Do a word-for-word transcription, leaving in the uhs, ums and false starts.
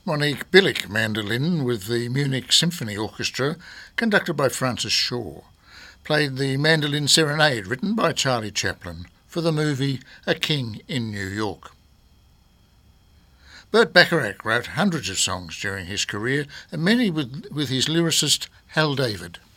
Monique Billick, mandolin with the Munich Symphony Orchestra, conducted by Francis Shaw, played the Mandolin Serenade written by Charlie Chaplin for the movie A King in New York. Burt Bacharach wrote hundreds of songs during his career, and many with, with his lyricist Hal David.